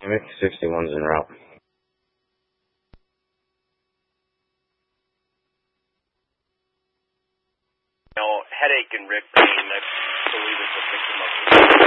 MX-61's en route. Headache and rib pain, I believe is the victim of